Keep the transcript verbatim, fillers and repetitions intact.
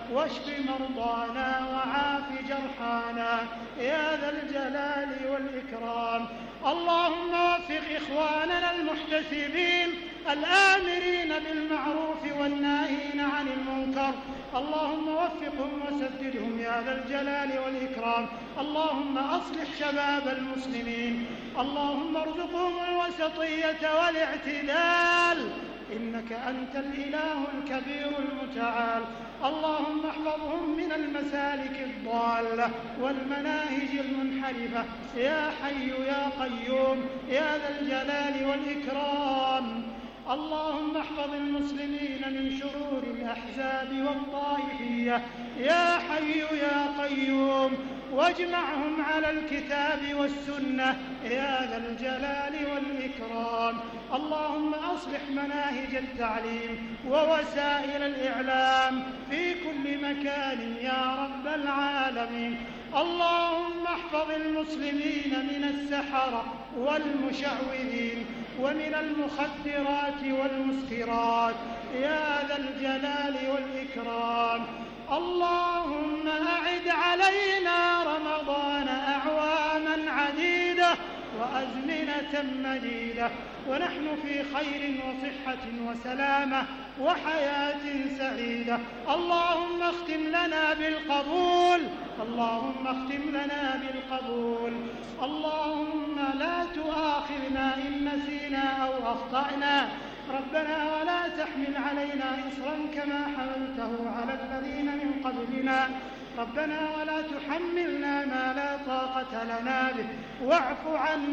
واشف مرضانا وعاف جرحانا يا ذا الجلال والإكرام. اللهم وفق إخواننا المحتسبين الآمرين بالمعروف والناهين عن المنكر، اللهم وفقهم وسددهم يا ذا الجلال والإكرام. اللهم أصلح شباب المسلمين، اللهم ارزقهم الوسطية والاعتدال، إنك أنت الإله الكبير المتعال. اللهم احفظهم من المسالك الضالة والمناهج المنحرفة يا حي يا قيوم يا ذا الجلال والإكرام. اللهم احفظ المسلمين من شرور الأحزاب والطائفية يا حي يا قيوم، واجمعهم على الكتاب والسنة يا ذا الجلال والإكرام. اللهم أصلح مناهج التعليم ووسائل الإعلام في كل مكان يا رب العالمين. اللهم احفظ المسلمين من السحرة والمشعوذين ومن المخدرات والمسكرات يا ذا الجلال والإكرام. اللهم أعد علينا رمضان أعواما عديدة وأزمنة مديدة ونحن في خير وصحة وسلامة وحياة سعيدة. اللهم اختم لنا بالقبول، اللهم اختم لنا بالقبول. اللهم لا تؤاخذنا إن نسينا أو أخطأنا، ربنا ولا تحمل علينا إصرا كما حملته على الذين من قبلنا، ربنا ولا تحملنا ما لا طاقة لنا به، واعف عنا